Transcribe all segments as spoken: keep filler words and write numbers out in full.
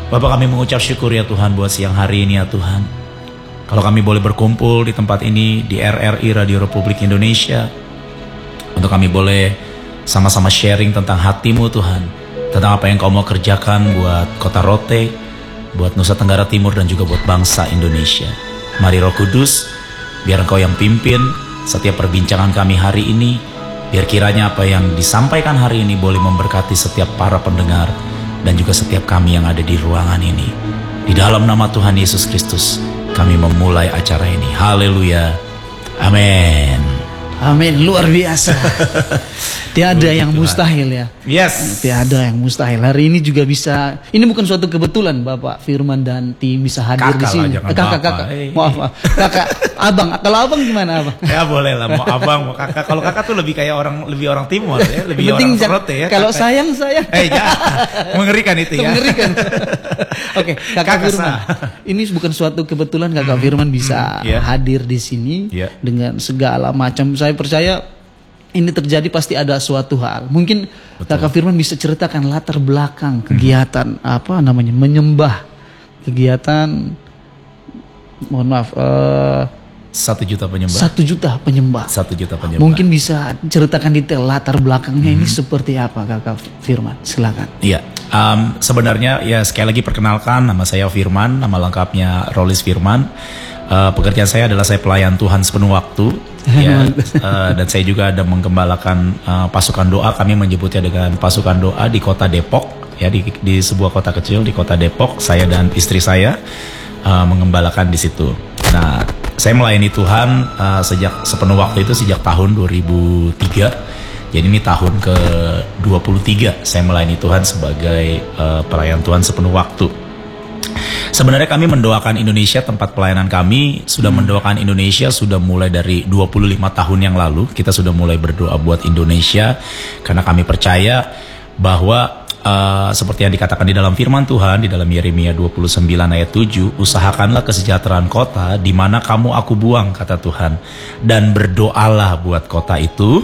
Bapak, kami mengucap syukur ya Tuhan buat siang hari ini ya Tuhan. Kalau kami boleh berkumpul di tempat ini di R R I Radio Republik Indonesia, untuk kami boleh sama-sama sharing tentang hati-Mu Tuhan, tentang apa yang Kau mau kerjakan buat Kota Rote, buat Nusa Tenggara Timur dan juga buat bangsa Indonesia. Mari Roh Kudus, biar Engkau yang pimpin setiap perbincangan kami hari ini, biar kiranya apa yang disampaikan hari ini boleh memberkati setiap para pendengar dan juga setiap kami yang ada di ruangan ini. Di dalam nama Tuhan Yesus Kristus kami memulai acara ini. Haleluya. Amin. Amin. Luar biasa. Tiada yang mustahil ya. Yes. Tiada yang mustahil. Hari ini juga bisa. Ini bukan suatu kebetulan Bapak Firman dan tim bisa hadir kakak di sini. Lah, kakak, kakak, kakak. Hey. Maaf, maaf. Kakak, abang. Kalau abang gimana abang? Ya boleh lah. Mau abang, mau kakak. Kalau kakak tuh lebih kayak orang, lebih orang timur ya, lebih orang Rote ya. Kalau sayang sayang. Eh ya, mengerikan itu ya. Mengerikan. Oke, okay, kakak, kakak Firman. Ini bukan suatu kebetulan kakak Firman bisa yeah. hadir di sini yeah. dengan segala macam. Saya percaya ini terjadi pasti ada suatu hal. Mungkin betul. Kakak Firman bisa ceritakan latar belakang kegiatan hmm. apa namanya menyembah, kegiatan mohon maaf uh, satu juta penyembah. Satu juta penyembah. Satu juta penyembah. Mungkin bisa ceritakan detail latar belakangnya hmm. ini seperti apa Kakak Firman? Silakan. Iya. Um, sebenarnya ya sekali lagi perkenalkan, nama saya Firman, nama lengkapnya Rolis Firman. Uh, pekerjaan saya adalah saya pelayan Tuhan sepenuh waktu. Ya, uh, dan saya juga ada menggembalakan uh, pasukan doa. Kami menyebutnya dengan pasukan doa di kota Depok, ya di, di sebuah kota kecil di kota Depok. Saya dan istri saya uh, mengembalakan di situ. Nah, saya melayani Tuhan uh, sejak sepenuh waktu itu sejak tahun dua ribu tiga. Jadi ini tahun ke dua puluh tiga saya melayani Tuhan sebagai uh, pelayan Tuhan sepenuh waktu. Sebenarnya kami mendoakan Indonesia, tempat pelayanan kami sudah hmm. mendoakan Indonesia sudah mulai dari dua puluh lima tahun yang lalu. Kita sudah mulai berdoa buat Indonesia karena kami percaya bahwa uh, seperti yang dikatakan di dalam firman Tuhan di dalam Yeremia dua puluh sembilan ayat tujuh, usahakanlah kesejahteraan kota di mana kamu aku buang, kata Tuhan, dan berdoalah buat kota itu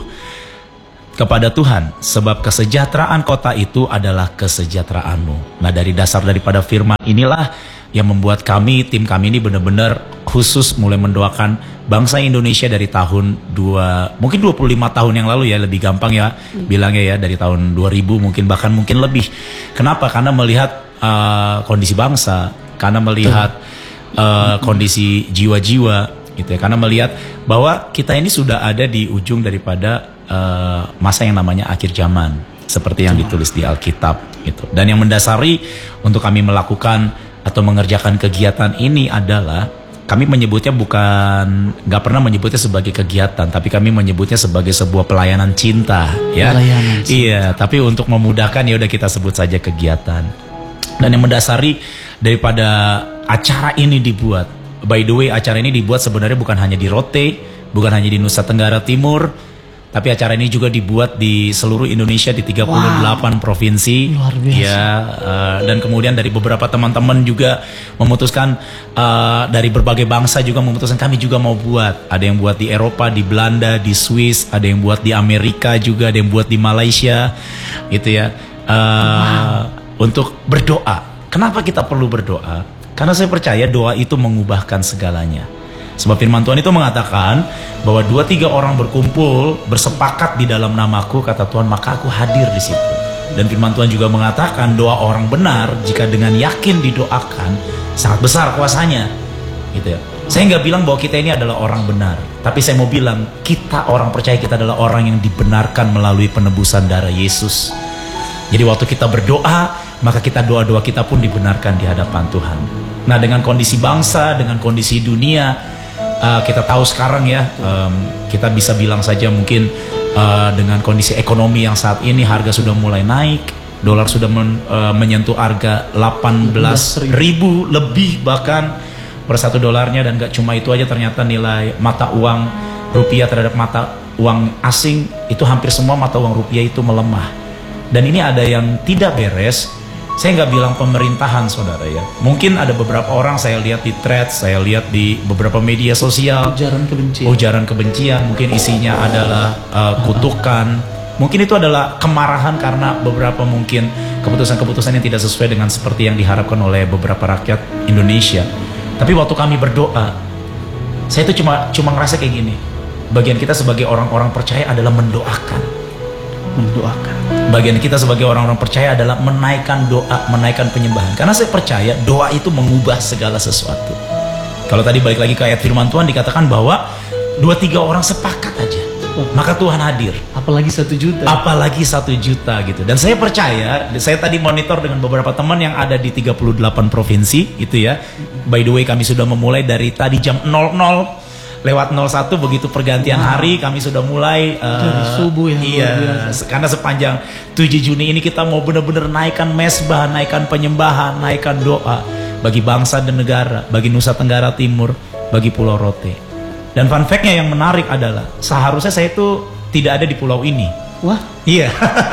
kepada Tuhan, sebab kesejahteraan kota itu adalah kesejahteraanmu. Nah, dari dasar daripada firman inilah yang membuat kami, tim kami ini benar-benar khusus mulai mendoakan bangsa Indonesia dari tahun dua, mungkin dua puluh lima tahun yang lalu ya, lebih gampang ya hmm. bilangnya ya, dari tahun dua ribu mungkin bahkan mungkin lebih. Kenapa? Karena melihat uh, kondisi bangsa, karena melihat uh, kondisi jiwa-jiwa gitu ya, karena melihat bahwa kita ini sudah ada di ujung daripada Uh, masa yang namanya akhir zaman seperti yang ditulis di Alkitab gitu. Dan yang mendasari untuk kami melakukan atau mengerjakan kegiatan ini adalah kami menyebutnya bukan, nggak pernah menyebutnya sebagai kegiatan, tapi kami menyebutnya sebagai sebuah pelayanan cinta ya. Pelayanan cinta. Iya, tapi untuk memudahkan ya udah kita sebut saja kegiatan. Dan yang mendasari daripada acara ini dibuat, by the way acara ini dibuat sebenarnya bukan hanya di Rote, bukan hanya di Nusa Tenggara Timur, tapi acara ini juga dibuat di seluruh Indonesia di tiga puluh delapan wow. provinsi. Luar biasa. Ya, uh, dan kemudian dari beberapa teman-teman juga memutuskan uh, dari berbagai bangsa juga memutuskan kami juga mau buat. Ada yang buat di Eropa, di Belanda, di Swiss, ada yang buat di Amerika juga, ada yang buat di Malaysia, gitu ya. Uh, wow. Untuk berdoa. Kenapa kita perlu berdoa? Karena saya percaya doa itu mengubahkan segalanya. Sebab firman Tuhan itu mengatakan bahwa dua tiga orang berkumpul bersepakat di dalam namaku, kata Tuhan, maka aku hadir di situ. Dan firman Tuhan juga mengatakan doa orang benar jika dengan yakin didoakan sangat besar kuasanya, gitu ya. Saya nggak bilang bahwa kita ini adalah orang benar, tapi saya mau bilang kita orang percaya kita adalah orang yang dibenarkan melalui penebusan darah Yesus. Jadi waktu kita berdoa, maka kita doa-doa kita pun dibenarkan di hadapan Tuhan. Nah, dengan kondisi bangsa, dengan kondisi dunia, Uh, kita tahu sekarang ya, um, kita bisa bilang saja mungkin uh, dengan kondisi ekonomi yang saat ini harga sudah mulai naik, dolar sudah men, uh, menyentuh harga delapan belas ribu lebih bahkan per satu dolarnya. Dan gak cuma itu aja, ternyata nilai mata uang rupiah terhadap mata uang asing itu hampir semua mata uang rupiah itu melemah. Dan ini ada yang tidak beres. Saya nggak bilang pemerintahan, saudara ya. Mungkin ada beberapa orang saya lihat di thread, saya lihat di beberapa media sosial, ujaran kebencian. Ujaran kebencian, mungkin isinya adalah uh, kutukan, Mungkin itu adalah kemarahan karena beberapa mungkin keputusan-keputusan yang tidak sesuai dengan seperti yang diharapkan oleh beberapa rakyat Indonesia. Tapi waktu kami berdoa, saya itu cuma cuma ngerasa kayak gini. Bagian kita sebagai orang-orang percaya adalah mendoakan. Mendoakan. Bagian kita sebagai orang-orang percaya adalah menaikkan doa, menaikkan penyembahan. Karena saya percaya doa itu mengubah segala sesuatu. Kalau tadi balik lagi ke ayat firman Tuhan dikatakan bahwa dua tiga orang sepakat aja, maka Tuhan hadir. Apalagi satu juta. Apalagi satu juta gitu. Dan saya percaya, saya tadi monitor dengan beberapa teman yang ada di tiga puluh delapan provinsi gitu ya. By the way, kami sudah memulai dari tadi jam nol nol lewat nol satu, begitu pergantian wow. hari kami sudah mulai uh, dari subuh ya. Iya, karena sepanjang tujuh Juni ini kita mau benar-benar naikkan mesbah, naikkan penyembahan, naikkan doa bagi bangsa dan negara, bagi Nusa Tenggara Timur, bagi Pulau Rote. Dan fun fact-nya yang menarik adalah seharusnya saya itu tidak ada di pulau ini. Wah, iya.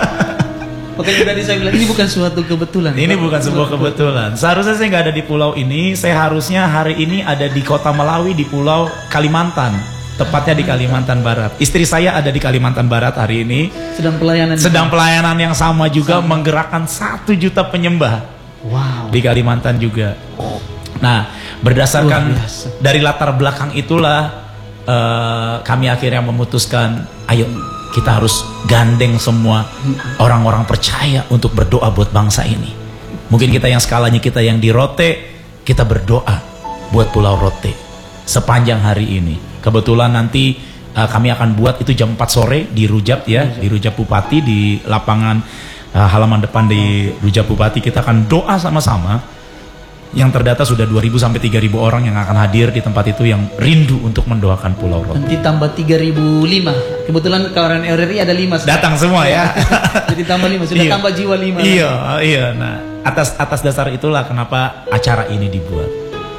Makanya tadi saya bilang ini bukan suatu kebetulan. Ini bukan sebuah kebetulan. Seharusnya saya nggak ada di pulau ini. Saya harusnya hari ini ada di kota Melawi, di pulau Kalimantan, tepatnya di Kalimantan Barat. Istri saya ada di Kalimantan Barat hari ini. Sedang pelayanan. Sedang pelayanan yang sama juga, sama. Menggerakkan satu juta penyembah. Wow. Di Kalimantan juga. Nah, berdasarkan dari latar belakang itulah uh, kami akhirnya memutuskan, ayo kita harus gandeng semua orang-orang percaya untuk berdoa buat bangsa ini. Mungkin kita yang skalanya kita yang di Rote, kita berdoa buat Pulau Rote sepanjang hari ini. Kebetulan nanti uh, kami akan buat itu jam empat sore di Rujab ya, di Rujab Bupati, di lapangan uh, halaman depan di Rujab Bupati. Kita akan doa sama-sama. Yang terdata sudah dua ribu sampai tiga ribu orang yang akan hadir di tempat itu yang rindu untuk mendoakan Pulau Rote. Nanti tambah tiga ribu lima. Kebetulan kawaran R R I ada lima. Datang semua ya. Jadi tambah lima, sudah iya. tambah jiwa lima. Iya, lagi. iya. Nah, atas atas dasar itulah kenapa acara ini dibuat.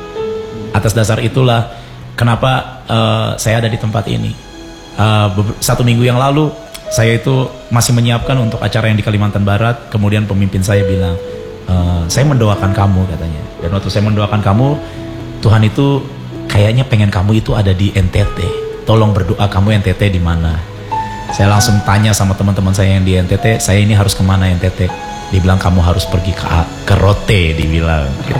Atas dasar itulah kenapa uh, saya ada di tempat ini. Uh, satu minggu yang lalu saya itu masih menyiapkan untuk acara yang di Kalimantan Barat. Kemudian pemimpin saya bilang, Uh, saya mendoakan kamu katanya. Dan waktu saya mendoakan kamu, Tuhan itu kayaknya pengen kamu itu ada di N T T. Tolong berdoa, kamu N T T di mana? Saya langsung tanya sama teman-teman saya yang di N T T, saya ini harus kemana N T T? Dibilang kamu harus pergi ke, ke Rote, dibilang.